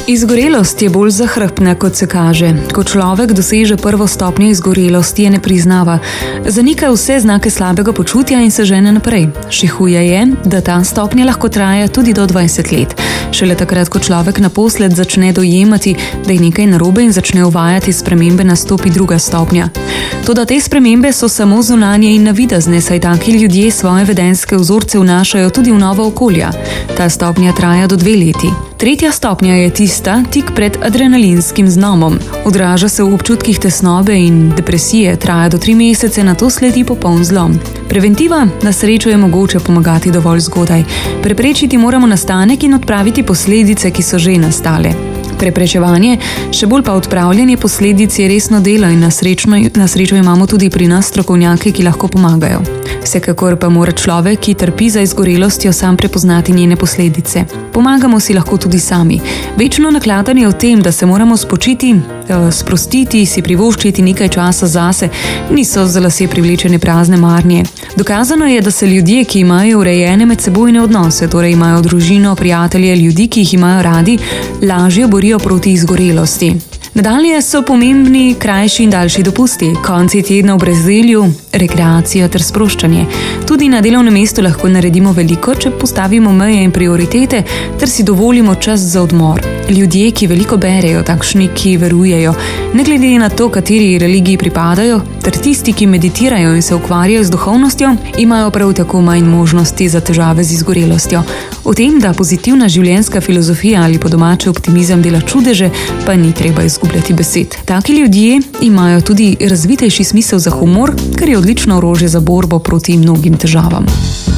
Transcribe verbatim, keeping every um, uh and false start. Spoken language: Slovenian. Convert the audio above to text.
Izgorelost je bolj zahrbtna, kot se kaže. Ko človek doseže prvo stopnjo izgorelosti, je ne priznava. Zanika vse znake slabega počutja in se žene naprej. Še huje je, da ta stopnja lahko traja tudi do dvajset let. Šele takrat, ko človek naposled začne dojemati, da je nekaj narobe in začne uvajati spremembe, nastopi druga stopnja. Toda te spremembe so samo zunanje in navidezne, saj taki ljudje svoje vedenjske vzorce vnašajo tudi v nova okolja. Ta stopnja traja do dve leti. Tretja stopnja je tista tik pred adrenalinskim zlomom. Odraža se v občutkih tesnobe in depresije, traja do tri mesece, nato sledi popoln zlom. Preventiva na srečo je mogoče pomagati dovolj zgodaj. Preprečiti moramo nastanek in odpraviti posledice, ki so že nastale. Preprečevanje, še bolj pa odpravljanje posledic je resno delo in na, srečno, na srečo imamo tudi pri nas strokovnjake, ki lahko pomagajo. Vsekakor pa mora človek, ki trpi za izgorelostjo, sam prepoznati njene posledice. Pomagamo si lahko tudi sami. Večno nakladanje o tem, da se moramo spočiti, sprostiti, si privoščiti nekaj časa zase, niso za lase privlečene prazne marnje. Dokazano je, da se ljudje, ki imajo urejene medsebojne odnose, torej imajo družino, prijatelje, ljudi, ki jih imajo radi, lažje borijo proti izgorelosti. Nadalje so pomembni krajši in daljši dopusti, konci tedna v brezdelju, rekreacija ter sproščanje. Tudi na delovnem mestu lahko naredimo veliko, če postavimo meje in prioritete ter si dovolimo čas za odmor. Ljudje, ki veliko berejo, takšni, ki verujejo, ne glede na to, kateri religiji pripadajo, ter tisti, ki meditirajo in se ukvarjajo z duhovnostjo, imajo prav tako manj možnosti za težave z izgorelostjo. O tem, da pozitivna življenjska filozofija ali po domače optimizem dela čudeže, pa ni treba izgubljati besed. Taki ljudje imajo tudi razvitejši smisel za humor, kar je odlično orožje za borbo proti mnogim težavam.